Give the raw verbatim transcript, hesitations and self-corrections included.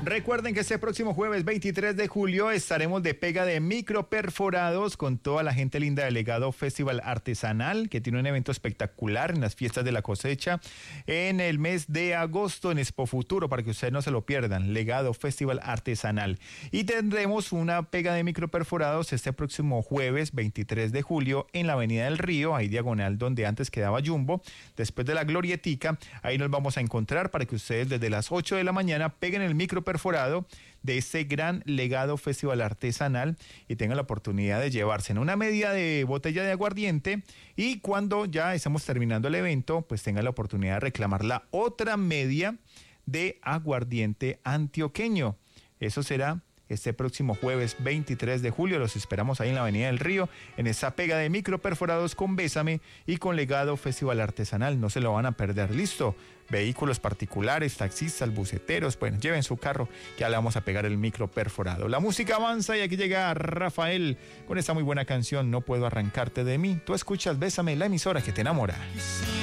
Recuerden que este próximo jueves veintitrés de julio estaremos de pega de microperforados con toda la gente linda del Legado Festival Artesanal, que tiene un evento espectacular en las fiestas de la cosecha en el mes de agosto en Expo Futuro, para que ustedes no se lo pierdan. Legado Festival Artesanal. Y tendremos una pega de microperforados este próximo jueves veintitrés de julio en la Avenida del Río, ahí diagonal donde antes quedaba Jumbo, después de la Glorietica. Ahí nos vamos a encontrar para que ustedes desde las ocho de la mañana peguen el microperforado de este gran Legado Festival Artesanal y tengan la oportunidad de llevarse en una media de botella de aguardiente, y cuando ya estemos terminando el evento, pues tengan la oportunidad de reclamar la otra media de aguardiente antioqueño. Eso será este próximo jueves veintitrés de julio. Los esperamos ahí en la Avenida del Río, en esa pega de microperforados con Bésame y con Legado Festival Artesanal. No se lo van a perder. Listo. Vehículos particulares, taxistas, buceteros, bueno, lleven su carro, que ya le vamos a pegar el microperforado. La música avanza y aquí llega Rafael con esta muy buena canción, No Puedo Arrancarte de Mí. Tú escuchas Bésame, la emisora que te enamora.